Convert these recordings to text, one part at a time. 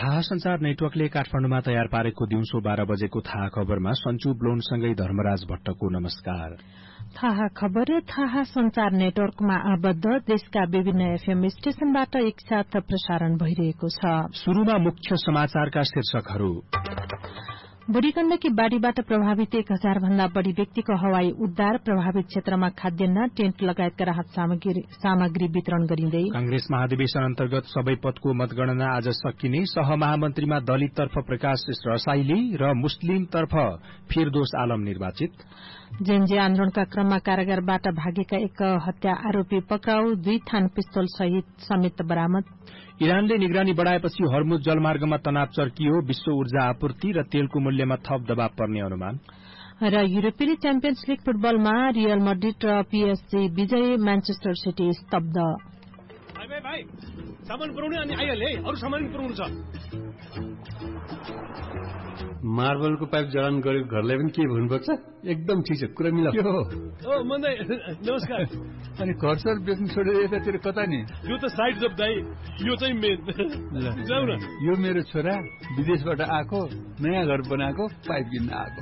थाहा संचार नेटवर्कले काठमाडौँमा तयार पारेको दिउँसो 12 बजेको थाहा खबरमा सञ्चु ब्लोनसँगै धर्मराज भट्टको नमस्कार। थाहा खबर थाहा संचार नेटवर्कमा आबद्ध देशका विभिन्न एफएम स्टेशनबाट एकसाथ प्रसारण भइरहेको छ। शुरूमा मुख्य समाचारका शीर्षकहरू। बुढीगण्डकी बाढ़ीबाट प्रभावित 1000 भन्दा बढ़ी व्यक्तिको हवाई उद्धार, प्रभावित क्षेत्रमा खाद्यान्न, टेन्ट लगायतका राहत सामग्री वितरण गरिँदै। कांग्रेस महाधिवेशन अन्तर्गत सबै पदको मतगणना आज सकिने, सहमहामन्त्रीमा दलिततर्फ प्रकाश रसाइली र मुस्लिमतर्फ फिरदोस आलम निर्वाचित। जेएनजी आन्दोलनका क्रममा कारागारबाट भागेका 1 हत्या आरोपी पक्राउ, 2 थान पिस्तोल समेत बरामद। इरानले निगरानी बढ़ाएपछि हर्मुज जलमार्गमा तनाव चर्कियो, विश्व ऊर्जा आपूर्ति र तेलको मूल्यमा थप दबाव पर्ने अनुमान। र युरोपेली च्याम्पियन्स लीग फुटबलमा रियल मड्रिड र पीएसजी विजयी, म्यानचेस्टर सिटी स्तब्ध। भाइ सामान पुराउनु अनि आइहाले, अरु सामान पुराउनु छ। मार्बलको पाइप जडान गरेको घरलाई पनि के भन्नुपर्छ? एकदम ठिक छ, कुरा मिला। ओ मन्दै नमस्कार। अनि घर सर बेच्नु छोडेर यतातिर कता नि? यो त साइड जब दाइ, यो चाहिँ मेन। जाऊ न। यो मेरो छोरा विदेशबाट आएको, नयाँ घर बनाएको, पाइप किन्न आएको।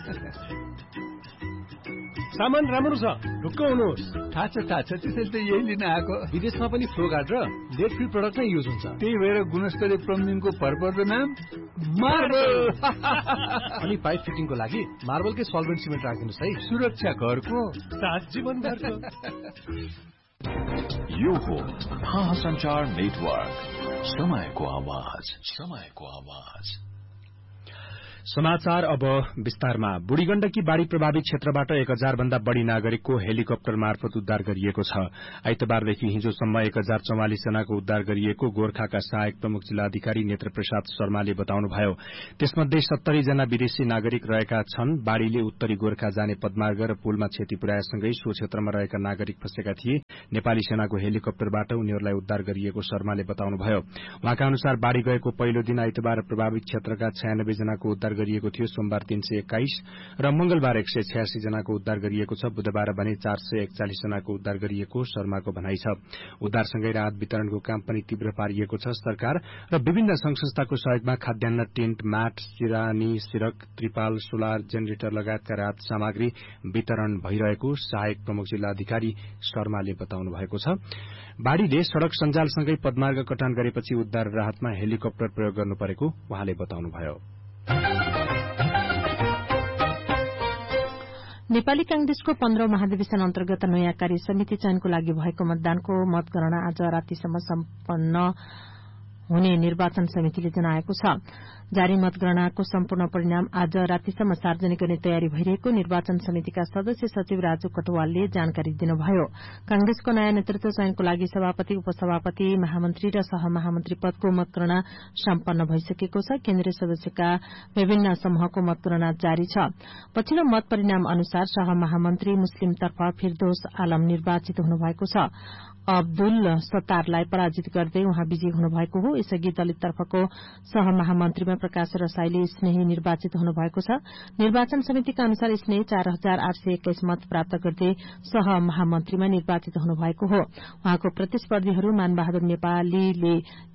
सामान राम्रो छ, ढुक्क हुनुहोस्। थाहा छ, त्यसैले त यही लिन आएको। विदेशमा पनि फ्लो गार्ड र लेड फ्री प्रडक्ट नै युज हुन्छ। त्यही भएर गुणस्तरीय प्लम्बिङको भरपर्दो नाम मार्बल। अनि पाइप फिटिङको लागि मार्बलकै सल्भेन्ट सिमेन्ट राखिदिनुहोस् है। सुरक्षा घरको साथ जीवनभरको। यो हो थाहा संचार नेटवर्क, समयको आवाज। समाचार अब विस्तारमा। बुढीगण्डकी बाढ़ी प्रभावित क्षेत्रबाट 1000 भन्दा बढ़ी नागरिकको हेलिकप्टर मार्फत उद्धार गरिएको छ। आइतबारदेखि हिजोसम्म 1044 जनाको उद्धार गरिएको गोर्खाका सहायक प्रमुख जिल्लाधिकारी नेत्र प्रसाद शर्माले बताउनुभयो। त्यसमध्ये 70 जना विदेशी नागरिक रहेका छन्। बाढ़ीले उत्तरी गोर्खा जाने पदमार्ग र पुलमा क्षति पुर्याएसँगै सो क्षेत्रमा रहेका नागरिक फँसेका थिए। नेपाली सेनाको हेलिकप्टरबाट उनीहरूलाई उद्धार गरिएको शर्माले बताउनुभयो। उहाँका अनुसार बाढ़ी गएको पहिलो दिन आइतबार प्रभावित क्षेत्रका 96 जनाको उद्धार गरिएको थियो। सोमबार 321 र मंगलबार 186 जनाको उद्धार गरिएको छ। बुधबार भने 441 जनाको उद्धार गरिएको शर्माको भनाइ छ। उद्धारसँगै राहत वितरणको काम पनि तीव्र पारिएको छ। सरकार र विभिन्न संघ संस्थाको सहयोगमा खाद्यान्न, टेन्ट, म्याट, सिरानी, सिरक, त्रिपाल, सोलर, जेनेरेटर लगायतका राहत सामग्री वितरण भइरहेको सहायक प्रमुख जिल्लाधिकारी शर्माले बताउनु भएको छ। बाढ़ीले सड़क सञ्जालसँगै पदमार्ग कटान गरेपछि उद्धार राहतमा हेलिकप्टर प्रयोग गर्नु परेको उहाँले बताउनुभयो। नेपाली कांग्रेसको 15औं महाधिवेशन अन्तर्गत नयाँ कार्य समिति चयनको लागि भएको मतदानको मतगणना आज रातिसम्म सम्पन्न हुने निर्वाचन समितिले जनाएको छ। जारी मतगणनाको सम्पूर्ण परिणाम आज रातिसम्म सार्वजनिक गर्ने तयारी भइरहेको निर्वाचन समितिका सदस्य सचिव राजु कटवालले जानकारी दिनुभयो। कांग्रेसको नयाँ नेतृत्व चयनको लागि सभापति, उपसभापति, महामन्त्री र सहमहामन्त्री पदको मतगणना सम्पन्न भइसकेको छ। केन्द्रीय सदस्यका विभिन्न समूहको मतगणना जारी छ। पछिल्लो मत परिणाम अनुसार सहमहामन्त्री मुस्लिमतर्फ फिरदोस आलम निर्वाचित हुनुभएको छ। अब्दुल सत्तारलाई पराजित गर्दै उहाँ विजयी हुनुभएको हो। यसअघि दलिततर्फको सहमहामन्त्रीमा प्रकाश रसाइली स्नेही निर्वाचित हुनुभएको छ। निर्वाचन समितिका अनुसार स्नेही 4821 मत प्राप्त गर्दै सहमहामन्त्रीमा निर्वाचित हुनुभएको हो। उहाँको प्रतिस्पर्धीहरू मानबहादुर नेपालीले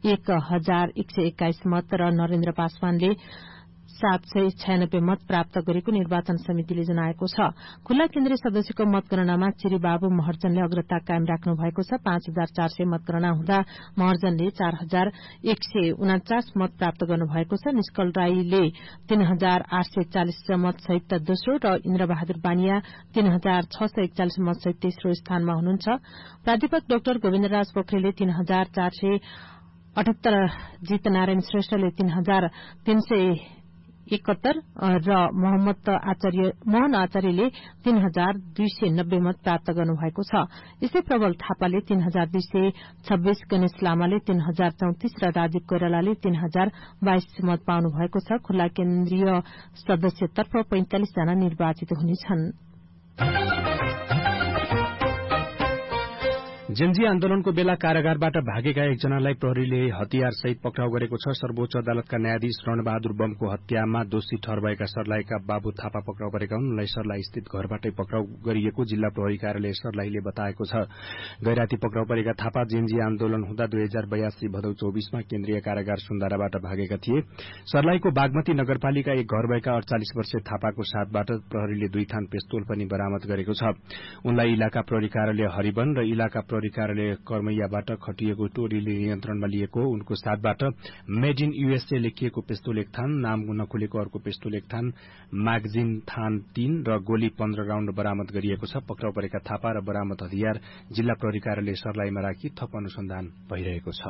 1121 मत र नरेन्द्र पासवानले 796 मत प्राप्त गरेको निर्वाचन समितिले जनाएको छ। खुल्ला केन्द्रीय सदस्यको मतगणनामा चिरीबाबु महर्जनले अग्रता कायम राख्नु भएको छ। 5400 मतगणना हुँदा महर्जनले 4149 मत प्राप्त गर्नुभएको छ। निष्कल राईले 3840 मत सहित दोस्रो र इन्द्रबहादुर बानिया 3641 मत सहित तेस्रो स्थानमा हुनुहुन्छ। प्राध्यापक डाक्टर गोविन्दराज पोखरेलले 3478, जीतनारायण श्रेष्ठले 3371 र मोहन आचार्यले 3290 मत प्राप्त गर्नुभएको छ। यसै प्रबल थापाले 3226, गणेश लामाले 3034 र राजीव कोइरालाले 3022 मत पाउनु भएको छ। खुल्ला केन्द्रीय सदस्यतर्फ 45 जना निर्वाचित हुनेछन्। जेन्जी आन्दोलनको बेला कारागारबाट भागेका एकजनालाई प्रहरीले हतियारसहित पक्राउ गरेको छ। सर्वोच्च अदालतका न्यायाधीश रणबहादुर बमको हत्यामा दोषी ठहर भएका सर्लाहीका बाबु थापा पक्राउ गरेका हुन्। उनलाई सर्लाही स्थित घरबाटै पक्राउ गरिएको जिल्ला प्रहरी कार्यालय सर्लाहीले बताएको छ। गैराती पक्राउ परेका थापा जेन्जी आन्दोलन हुँदा 2082 भदौ 24मा केन्द्रीय कारागार सुन्दाराबाट भागेका थिए। सर्लाहीको बागमती नगरपालिका एक घर भएका 48 वर्षीय थापाको साथबाट प्रहरीले 2 थान पिस्तोल पनि बरामद गरेको छ। उनलाई इलाका प्रहरी कार्यालय हरिवन र इलाका प्रहरी कार्यालय कर्मैयाबाट खटिएको टोलीले नियन्त्रणमा लिएको। उनको साथबाट मेड इन यूएसए लेखिएको पिस्तोल 1 थान, नाम नखुलेको अर्को पिस्तोल 1 थान, म्यागजिन थान 3 र गोली 15 राउण्ड बरामद गरिएको छ। पक्राउ परेका थापा र बरामद हतियार जिल्ला प्रहरी कार्यालय सर्लाहीमा राखी थप अनुसन्धान भइरहेको छ।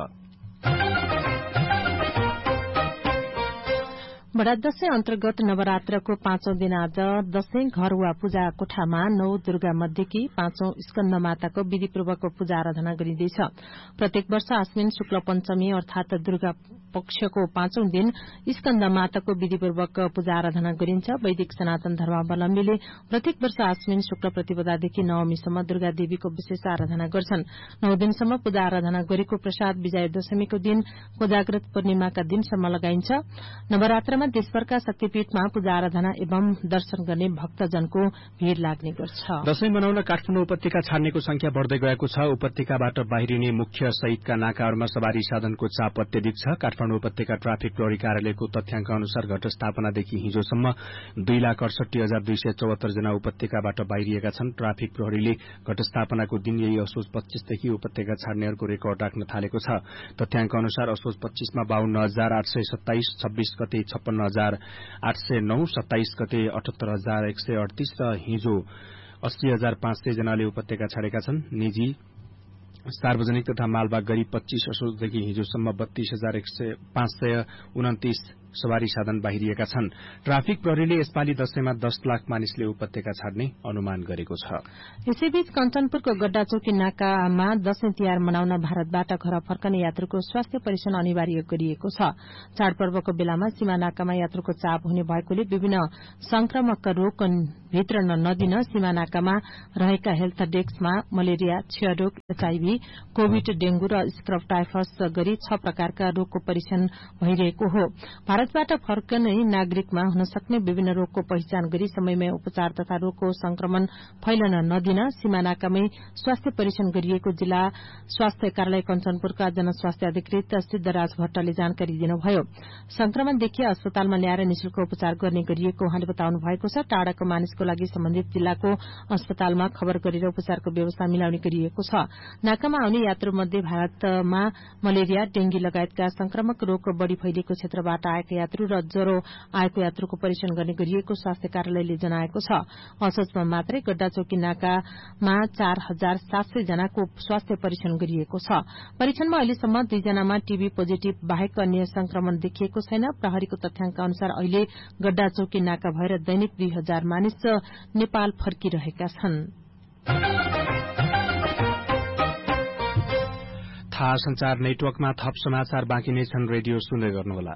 बडा दशैं अन्तर्गत नवरात्रको 5औं दिन आज दशैं घर वा पूजा कोठामा 9 दुर्गा मध्येकी 5औं स्कन्द माताको विधिपूर्वक पूजा आराधना गरिँदैछ। प्रत्येक वर्ष आश्विन शुक्ल पञ्चमी अर्थात दुर्गा पक्षको 5औं दिन स्कन्द माताको विधिपूर्वक पूजा आराधना गरिन्छ। वैदिक सनातन धर्मावलम्बीले प्रत्येक वर्ष आश्विन शुक्ल प्रतिपदादेखि नवमीसम्म दुर्गा देवीको विशेष आराधना गर्छन्। 9 दिनसम्म पूजा आराधना गरेको प्रसाद विजय दशमीको दिन कोजाग्रत पूर्णिमाका दिनसम्म लगाइन्छ। नवरात्रमा देशभरका शक्तिपीठमा पूजा आराधना एवं दर्शन गर्ने भक्तजनको भीड़ लाग्ने गर्छ। दशैं मनाउन काठमाडौँ उपत्यका छाड्नेको संख्या बढ़दै गएको छ। उपत्यकाबाट बाहिरिने मुख्य सहितका नाकाहरूमा सवारी साधनको चाप अत्यधिक छ। काठमाडौँ उपत्यका ट्राफिक प्रहरी कार्यालयको तथ्याङ्क अनुसार घटस्थापनादेखि हिजोसम्म 2,68,274 जना उपत्यकाबाट बाहिरिएका छन्। ट्राफिक प्रहरीले घटस्थापनाको दिन यही असोज 25 देखि उपत्यका छाड्नेहरूको रेकर्ड राख्न थालेको छ। तथ्याङ्क अनुसार असोज 25 मा 52,827, 26 गते 56,809, 27 गते 78,138 र हिजो 80,500 जनाले उपत्यका छाडेका छन्। निजी सार्वजनिक तथा मालबाग गरी 25 असोजदेखि हिजोसम्म 32,529 सवारी साधन बाहिरिएका छन्। ट्राफिक प्रहरीले यसपालि दशैंमा 10 लाख मानिसले उपत्यका छाड्ने अनुमान गरेको छ। यसैबीच कञ्चनपुरको गड्डाचौकी नाकामा दशैं तिहार मनाउन भारतबाट घर फर्कने यात्रुको स्वास्थ्य परीक्षण अनिवार्य गरिएको छ। चाडपर्वको बेलामा सीमा नाकामा यात्रुको चाप हुने भएकोले विभिन्न संक्रमक रोग भित्रन नदिन सीमा नाकामा रहेका हेल्थ डेस्कमा मलेरिया, क्षयरोग, एचआईभी, कोविड, डेंगू र स्क्रब टाइफस गरी 6 प्रकारका रोगको परीक्षण भइरहेको हो। भारतबाट फर्कने नागरिकमा हुन सक्ने विभिन्न रोगको पहिचान गरी समयमै उपचार तथा रोगको संक्रमण फैलन नदिन सीमा नाकामै स्वास्थ्य परीक्षण गरिएको जिल्ला स्वास्थ्य कार्यालय कञ्चनपुरका जनस्वास्थ्य अधिकृत सिद्धराज भट्टले जानकारी दिनुभयो। संक्रमण देखिए अस्पतालमा ल्याएर निशुल्क उपचार गर्ने गरिएको उहाँले बताउनु भएको छ। टाढाको मानिसको लागि सम्बन्धित जिल्लाको अस्पतालमा खबर गरेर उपचारको व्यवस्था मिलाउने गरिएको छ। नाकामा आउने यात्रुमध्ये भारतमा मलेरिया, डेंगी लगायतका संक्रमक रोग बढ़ी फैलिएको क्षेत्रबाट आएका यात्रु र ज्वरो आएको यात्रुको परीक्षण गर्ने गरिएको स्वास्थ्य कार्यालयले जनाएको छ। असोजमा मात्रै गड्डाचौकी नाकामा 4,700 जनाको स्वास्थ्य परीक्षण गरिएको छ। परीक्षणमा अहिलेसम्म 2 जनामा टीबी पोजिटिभ बाहेक अन्य संक्रमण देखिएको छैन। प्रहरीको तथ्याङ्क अनुसार अहिले गड्डाचौकी नाका भएर दैनिक 2,000 मानिस नेपाल फर्किरहेका छन्। थाहा संचार नेटवर्कमा थप समाचार बाँकी नै छन्। रेडियो सुन्दै गर्नुहोला।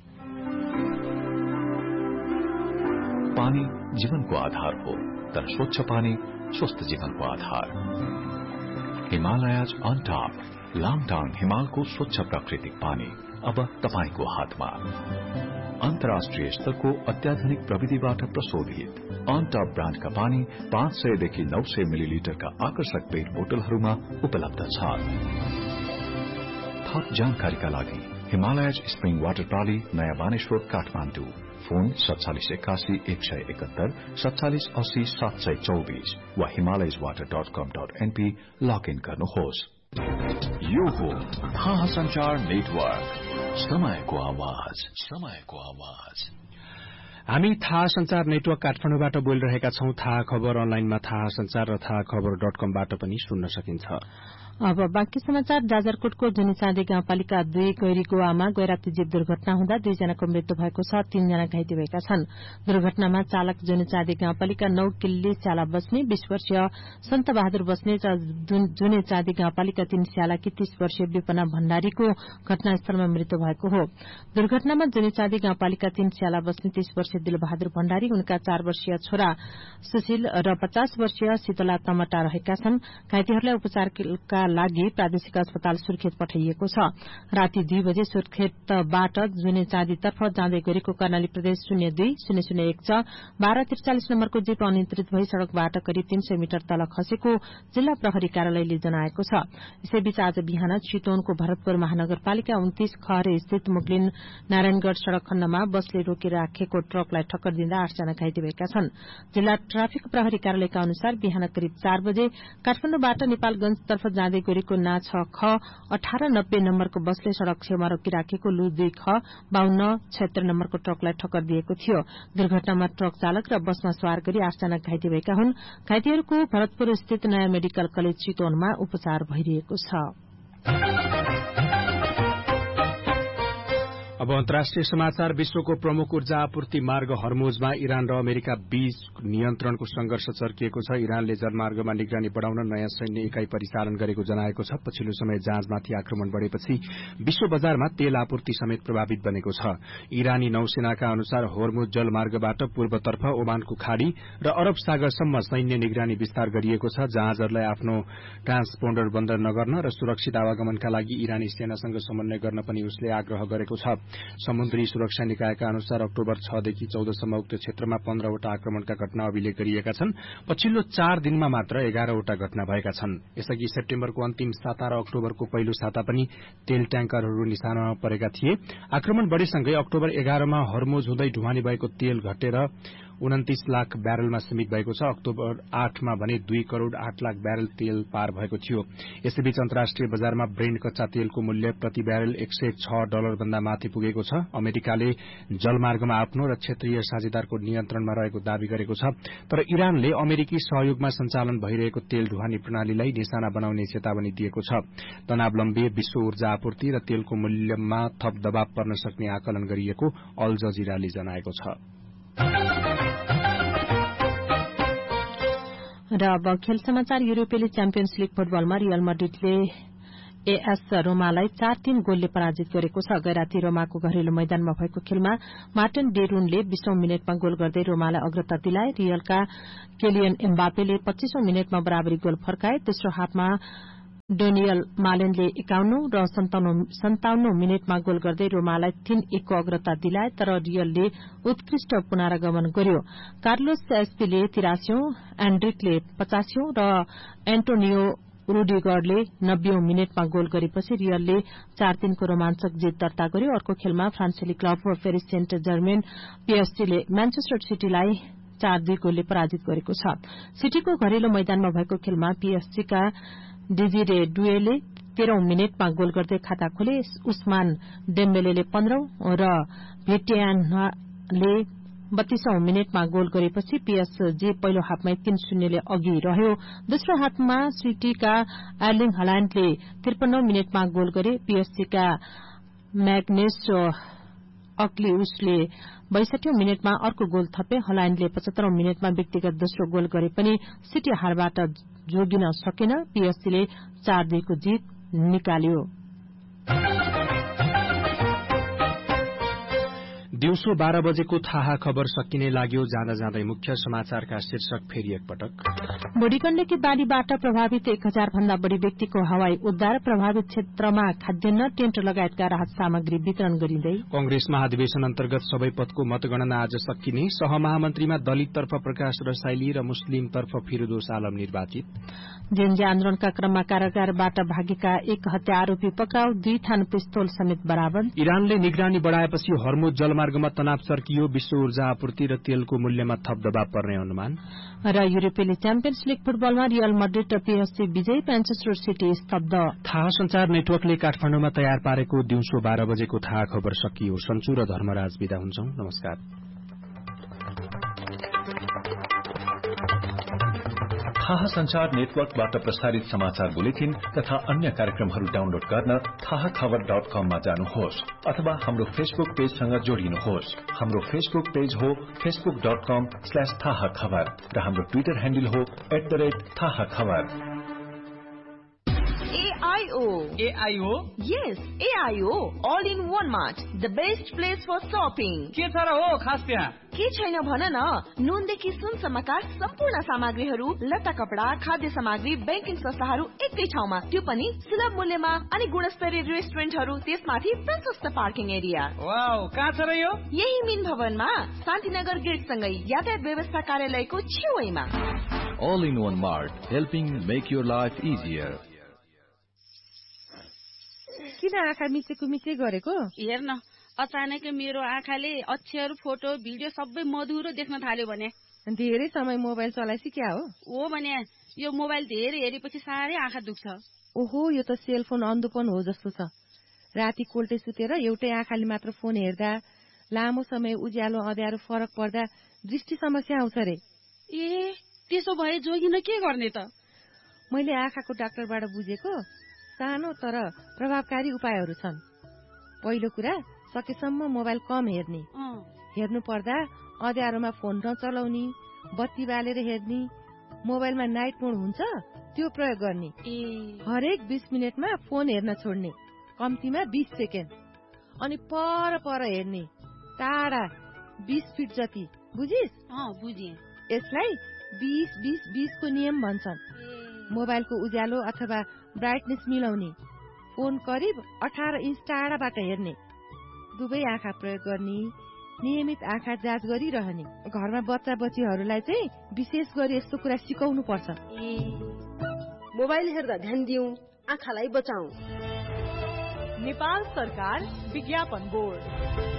पानी जीवनको आधार हो, तर स्वच्छ पानी स्वस्थ जीवनको आधार। हिमालयज अन टप लामटाङ हिमालको स्वच्छ प्राकृतिक पानी अब तपाईको हातमा। अन्तर्राष्ट्रिय स्तरको अत्याधुनिक प्रविधिबाट प्रशोधित अन टप ब्रान्डका पानी 500 देखि 900 मिलिलिटरका आकर्षक पेट बोतलहरूमा उपलब्ध छ। थप जानकारीका लागि हिमालयज स्प्रिङ वाटर प्रणाली, नयाँ बानेश्वर, काठमाडौँ। फोन 4781 171 4780 724 वा himalayaswater.com.np लगइन गर्नुहोस्। यो हो थाहा संचार नेटवर्क, समयको आवाज, समयको आवाज। हामी थाहा संचार नेटवर्क काठमाडौँबाट बोलिरहेका छौं। थाहा खबर अनलाइनमा थाहा संचार र थाहा खबर.com-बाट पनि सुन्न सकिन्छ। अब बाँकी समाचार। जाजरकोटको जुनिचाँदी गाउँपालिका 2 गैरीगोवामा गैराती जीव दुर्घटना हुँदा 2 जनाको मृत्यु भएको छ। 3 जना घाइते भएका छन्। दुर्घटनामा चालक जुनिचाँदी गाउँपालिका 9 किल्ली स्याला बस्ने 20 वर्षीय सन्त बहादुर बस्ने र जुनिचाँदी गाउँपालिका 3 स्यालाकी 30 वर्षीय विपना भण्डारीको घटनास्थलमा मृत्यु भएको हो। दुर्घटनामा जुनिचाँदी गाउँपालिका 3 स्याला बस्ने 30 वर्षीय दिलबहादुर भण्डारी, उनका 4 वर्षीय छोरा सुशील र 50 वर्षीय शीतला तमटा रहेका छन्। घाइतेहरूलाई उपचारका लागि प्रादेशिक अस्पताल सुर्खेत पठाइएको छ। राति 2 बजे सुर्खेतबाट जुने चाँदीतर्फ जाँदै गरेको कर्णाली प्रदेश 02-001 च 1243 नम्बरको जीप अनियन्त्रित भई सड़कबाट करिब 300 मिटर तल खसेको जिल्ला प्रहरी कार्यालयले जनाएको छ। यसैबीच आज बिहान चितवनको भरतपुर महानगरपालिका 29 खहरे स्थित मुक्लिन नारायणगढ़ सड़क खण्डमा बसले रोकेर राखेको ट्रकलाई ठक्कर दिँदा 8 जना घाइते भएका छन्। जिल्ला ट्राफिक प्रहरी कार्यालयका अनुसार बिहान करिब 4 बजे काठमाडौँबाट नेपालगंजतर्फ जाँदै गरेको ना 6 ख 1890 नम्बरको बसले सड़क छेउमा रोकिराखेको लु 2 ख 5276 नम्बरको ट्रकलाई ठक्कर दिएको थियो। दुर्घटनामा ट्रक चालक र बसमा सवार गरी 8 जना घाइते भएका हुन्। घाइतेहरूको भरतपुर स्थित नयाँ मेडिकल कलेज चितवनमा उपचार भइरहेको छ। अब अन्तर्राष्ट्रिय समाचार। विश्वको प्रमुख ऊर्जा आपूर्ति मार्ग हर्मुजमा इरान र अमेरिका बीच नियन्त्रणको संघर्ष चर्किएको छ। इरानले जलमार्गमा निगरानी बढ़ाउन नयाँ सैन्य इकाई परिचालन गरेको जनाएको छ। पछिल्लो समय जहाजमाथि आक्रमण बढ़ेपछि विश्व बजारमा तेल आपूर्ति समेत प्रभावित बनेको छ। इरानी नौसेनाका अनुसार हर्मुज जलमार्गबाट पूर्वतर्फ ओमानको खाड़ी र अरब सागरसम्म सैन्य निगरानी विस्तार गरिएको छ। जहाजहरूलाई आफ्नो ट्रान्सपोन्डर बन्द नगर्न र सुरक्षित आवागमनका लागि इरानी सेनासँग समन्वय गर्न पनि उसले आग्रह गरेको छ। समुद्री सुरक्षा निकायका अनुसार अक्टोबर 6 देखि 14 सम्म उक्त क्षेत्रमा 15 वटा आक्रमणका घटना अभिलेख गरिएका छन्। पछिल्लो 4 दिनमा मात्र 11 वटा घटना भएका छन्। यसअघि सेप्टेम्बरको अन्तिम साता र अक्टोबरको पहिलो साता पनि तेल ट्याङ्करहरू निशानामा परेका थिए। आक्रमण बढ़ेसँगै अक्टोबर 11 मा हर्मुज हुँदै ढुवानी भएको तेल घटेर 29 लाख ब्यारेलमा सीमित भएको छ। अक्टोबर 8 मा भने 2 करोड़ 8 लाख ब्यारेल तेल पार भएको थियो। यसैबीच अन्तर्राष्ट्रिय बजारमा ब्रेन्ट कच्चा तेलको मूल्य प्रति ब्यारेल $106 भन्दा माथि पुगेको छ। अमेरिकाले जलमार्गमा आफ्नो र क्षेत्रीय साझेदारको नियन्त्रणमा रहेको दावी गरेको छ। तर इरानले अमेरिकी सहयोगमा सञ्चालन भइरहेको तेल ढुवानी प्रणालीलाई निशाना बनाउने चेतावनी दिएको छ। तनावलम्बी विश्व ऊर्जा आपूर्ति र तेलको मूल्यमा थप दबाव पर्न सक्ने आकलन गरिएको अल जजिराले जनाएको छ। र अब खेल समाचार। युरोपेली च्याम्पियन्स लीग फुटबलमा रियल मड्रिडले एएस रोमालाई 4-3 गोलले पराजित गरेको छ। गैराती रोमाको घरेलु मैदानमा भएको खेलमा मार्टिन डेरुनले 20औं मिनेटमा गोल गर्दै रोमालाई अग्रता दिलाए। रियलका केलियन एम्बापेले 25औं मिनेटमा बराबरी गोल फर्काए। दोस्रो हाफमा डोनियल मालेनले 51 र 57 मिनेटमा गोल गर्दै रोमालाई 3-1 को अग्रता दिलाए। तर रियलले उत्कृष्ट पुनरागमन गर्यो। कार्लोस एस्पीले 83औं, एन्ड्रिकले 50औं र एन्टोनियो रुडिगरले 90औं मिनेटमा गोल गरेपछि रियलले 4-3 को रोमाञ्चक जित दर्ता गर्यो। अर्को खेलमा फ्रान्सेली club Paris saint Germain पीएसजीले Manchester सिटीलाई 4-2 गोलले पराजित गरेको छ। सिटीको घरेलु मैदानमा भएको खेलमा पीएसजीका डिजिरे डुएले 13औं मिनेटमा गोल गर्दै खाता खोले। उस्मान डेम्बेलेले 15औं र भेटियानले 32औं मिनेटमा गोल गरेपछि पीएसजी पहिलो हाफमै 3-0 ले अघि रह्यो। दोस्रो हाफमा सिटीका एर्लिङ हाल्याण्डले 53औं मिनेटमा गोल गरे। पीएसजीका म्याग्नेस अक्लिउसले 62औं मिनेटमा अर्को गोल थपे। हल्याण्डले 75औं मिनेटमा व्यक्तिगत दोस्रो गोल गरे पनि सिटी हारबाट जोगिन सकेन। पीएसजीले 4-2 को जित निकाल्यो। दिउँसो 12 बजेको थाहा खबर सकिने लाग्यो। जाँदा जाँदै मुख्य समाचारका शीर्षक फेरि एकपटक। बुढीगण्डकी बाढ़ीबाट प्रभावित 1000 भन्दा बढ़ी व्यक्तिको हवाई उद्धार। प्रभावित क्षेत्रमा खाद्यान्न, टेन्ट लगायतका राहत सामग्री वितरण गरिँदै। कंग्रेस महाधिवेशन अन्तर्गत सबै पदको मतगणना आज सकिने। सहमहामन्त्रीमा दलिततर्फ प्रकाश रसाइली र मुस्लिमतर्फ फिरोदोस आलम निर्वाचित। जेएनजी आन्दोलनका क्रममा कारागारबाट भागेका 1 हत्या आरोपी पक्राउ, 2 थान पिस्तोल समेत बरामद। इरानले निगरानी बढ़ाएपछि हर्मुज जलमार्गमा तनाव चर्कियो। विश्व ऊर्जा आपूर्ति र तेलको मूल्यमा थप दबाव पर्ने अनुमान। र युरोपेली च्याम्पियन्स लीग फुटबलमा रियल मड्रिड र पीएसजी विजयी, म्यानचेस्टर सिटी स्तब्ध। थाहा संचार नेटवर्कले काठमाडौँमा तयार पारेको दिउँसो 12 बजेको थाहा खबर सकियो। सन्चु र धर्मराज बिदा हुन्छौं। नमस्कार। थाहा संचार नेटवर्कबाट प्रसारित समाचार बुलेटिन तथा अन्य कार्यक्रमहरू डाउनलोड गर्न थाहाखबर.com मा जानुहोस् अथवा हाम्रो फेसबुक पेजसँग जोडिनुहोस्। हाम्रो फेसबुक पेज हो facebook.com/थाहाखबर र हाम्रो ट्विटर ह्यान्डल हो @थाहाखबर। AIO. AIO? Yes, AIO. All in one mart. The best place for shopping. के छ र हो खास त्यहाँ? के छैन भन न, नुनदेखि सुनसम्मका सम्पूर्ण सामग्रीहरू, लत्ता कपडा, खाद्य सामग्री, बैंकिङ संस्थाहरू एकै ठाउँमा, त्यो पनि सुलभ मूल्यमा, अनि गुणस्तरीय रेस्टुरेन्टहरू, त्यसमाथि प्रशस्त पार्किङ एरिया। वाउ, कहाँ छ र यो? यही मिन भवनमा शान्तिनगर गेट सँगै यातायात व्यवस्था कार्यालयको छेउमा। All in one mart, helping make your life easier. किन आँखा मिचेको गरेको? हेर न, अचानकै मेरो आँखाले अक्षर, फोटो, भिडियो सबै मधुरो देख्न थाल्यो भने। धेरै समय मोबाइल चलाएपछि क्या हो? ओ भने यो मोबाइल धेरै हेरेपछि साह्रै आँखा दुख्छ। ओहो, यो त सेलफोन अन्धोपन हो जस्तो छ। राति कोल्टे सुतेर एउटै आँखाले मात्र फोन हेर्दा, लामो समय उज्यालो अँध्यारो फरक पर्दा दृष्टि समस्या आउँछ रे। ए, त्यसो भए जोगिन के गर्ने त? मैले आँखाको डाक्टरबाट बुझेको सानो तर प्रभावकारी उपायहरू छन्। पहिलो कुरा, सकेसम्म मोबाइल कम हेर्ने। हेर्नु पर्दा अँध्यारोमा फोन नचलाउने, बत्ती बालेर हेर्ने, मोबाइलमा नाइट मोड हुन्छ त्यो प्रयोग गर्ने। हरेक 20 मिनटमा फोन हेर्न छोड्ने, कम्तीमा 20 सेकेन्ड। अनि पर हेर्ने, टाढा 20 फिट जति। बुझिस? बुझे। यसलाई 20-20-20 को नियम भन्छन्। मोबाइलको उज्यालो अथवा ब्राइटनेस मिलाउने, फोन करिब 18 इन्च टाढाबाट हेर्ने, दुवै आँखा प्रयोग गर्ने, नियमित आँखा जाँच गरिरहने। घरमा बच्चा बच्चीहरूलाई चाहिँ विशेष गरी यस्तो कुरा सिकाउनु पर्छ। मोबाइल हेर्दा ध्यान दिउँ, आँखालाई बचाऊ। नेपाल सरकार विज्ञापन बोर्ड।